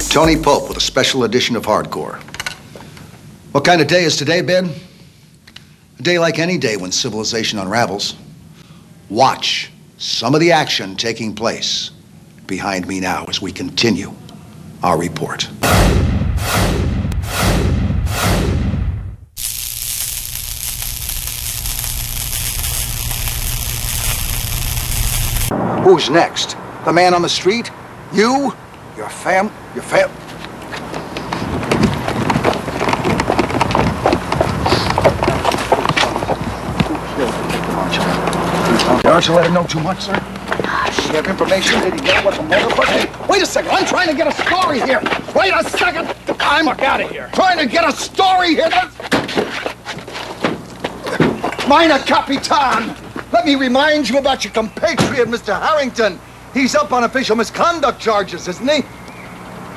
Tony Pope with a special edition of Hardcore. What kind of day has today been? A day like any day when civilization unravels. Watch some of the action taking place behind me now as we continue our report. Who's next? The man on the street? You? Your fam? Aren't you let him know too much, sir? You have information? Did he get what the motor? Hey, wait a second. I'm trying to get a story here. Wait a second. I'm out of here. Trying to get a story here. Mina Capitan. Let me remind you about your compatriot, Mr. Harrington. He's up on official misconduct charges, isn't he?